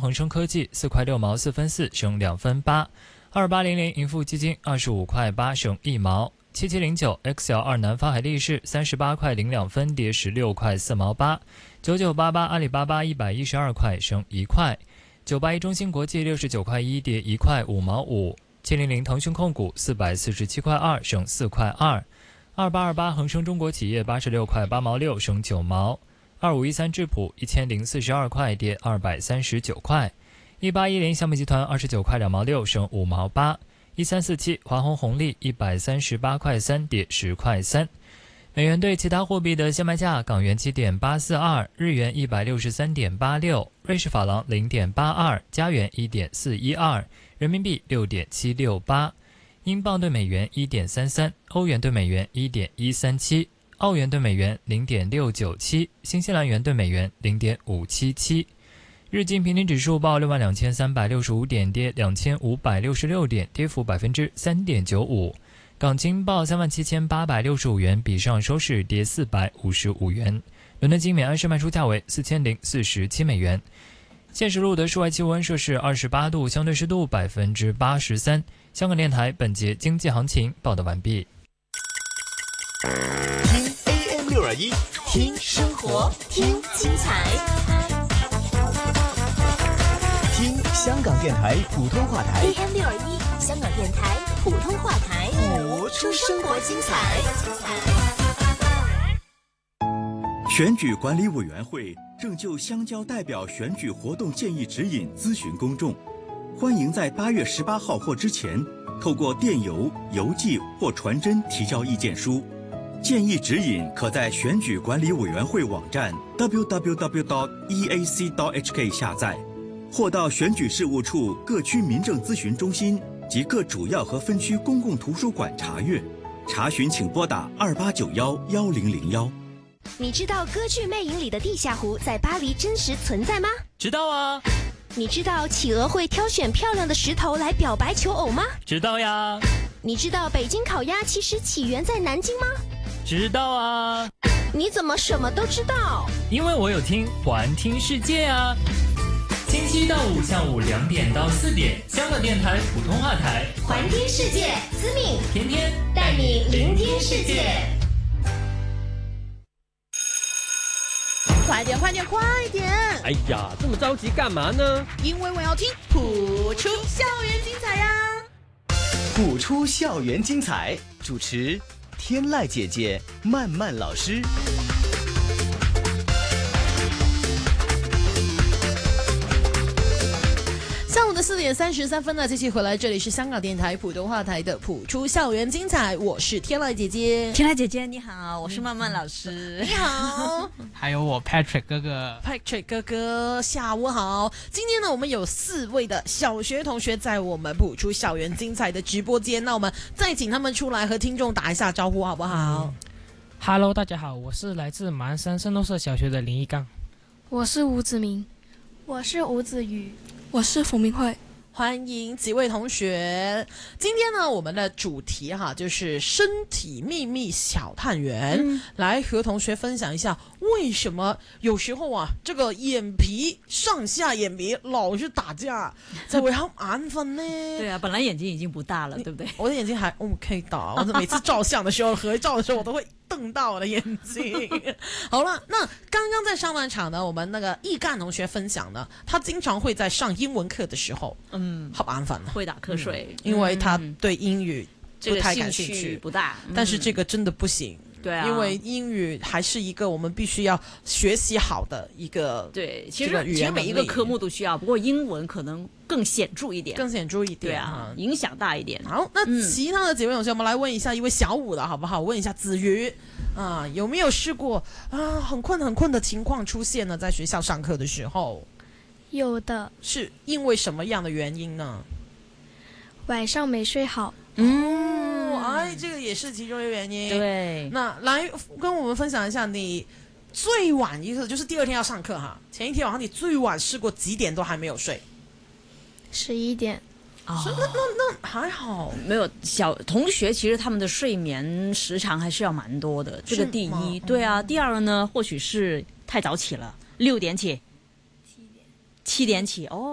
恒生科技4块6毛4分4升2分8。2800盈富基金25块8升1毛。7709 XL2 南方海力士38块02分跌16块4毛8。9988阿里巴巴112块升1块。981中芯国际69块1跌1块5毛5。700腾讯控股447块2升4块2。2828恒生中国企业86块8毛6升9毛。2513智普1042块跌239块。1810项目集团29块2毛6升5毛8。1347华虹红利138块3跌10块3。美元对其他货币的现卖价：港元7.842，日元163.86，瑞士法郎0.82，加元1.412，人民币6.768，英镑对美元1.33，欧元对美元1.137，澳元对美元0.697，新西兰元对美元0.577。日经平均指数报62365点，跌2566点，跌幅3.95%。港金报37865元，比上周收市跌455元。伦敦金每安士卖出价为4047美元。现时录得室外气温摄氏28度，相对湿度83%。香港电台本节经济行情报道完毕。 听 AM621，听生活，听精彩。听香港电台普通话台 AM621，香港电台普通话台， 播出生活精彩。 选举管理委员会正就乡郊代表选举活动建议指引咨询公众，欢迎在8月18号或之前透过电邮、邮寄或传真提交意见书。建议指引可在选举管理委员会网站 www.eac.hk 下载，或到选举事务处各区民政咨询中心及各主要和分区公共图书馆查阅。查询请拨打28911001。 你知道歌剧魅影里的地下湖在巴黎真实存在吗？ 知道啊。 你知道企鹅会挑选漂亮的石头来表白求偶吗？ 知道呀。 你知道北京烤鸭其实起源在南京吗？ 知道啊。 你怎么什么都知道？ 因为我有听环听世界啊。星期一到五下午2点到4点，香港电台普通话台， 环听世界，思敏天天带你聆听世界。 快点快点快点！ 哎呀，这么着急干嘛呢？ 因为我要听谱出校园精彩呀！ 谱出校园精彩，主持天籁姐姐、曼曼老师。 下午的4点33分呢，继续回来，这里是香港电台普通话台的谱出校园精彩，我是天籁姐姐。 天籁姐姐你好，我是曼曼老师。 你好。 还有我 Patrick 哥哥。 Patrick 哥哥，下午好。今天呢，我们有4位的小学同学在我们谱出校园精彩的直播间，那我们再请他们出来和听众打一下招呼，好不好 ？Hello， 大家好，我是来自马鞍山圣斗社小学的林一刚。 我是吴子明。 我是吴子瑜。 我是冯明慧。 欢迎几位同学。今天呢，我们的主题就是身体秘密小探员，来和同学分享一下为什么有时候这个上下眼皮老是打架，就會瞌眼瞓呢？ 对啊，本来眼睛已经不大了，对不对？ 我的眼睛还 OK 大，我每次照相的时候、合照的时候，我都会瞪到我的眼睛。好了，那刚刚在上半场呢，我们那个易干同学分享呢，他经常会在上英文课的时候，瞌眼瞓， 会打瞌睡， 因为他对英语不太感兴趣， 不大。 但是这个真的不行。 对啊， 因为英语还是一个我们必须要学习好的一个对，其实每一个科目都需要，不过英文可能更显著一点，对啊，影响大一点。 好，那其他的几位同学，我们来问一下一位小五的好不好？问一下子瑜有没有试过很困的情况出现呢？在学校上课的时候， 有的。是因为什么样的原因呢？ 晚上没睡好。 这个也是其中一个原因。 对， 那来跟我们分享一下，你最晚一次就是第2天要上课前一天晚上你最晚试过几点都还没有睡 ？11点。 那还好， 没有小同学，其实他们的睡眠时长还是要蛮多的，这个第一。对啊，第二呢，或许是太早起了，6点起，7点起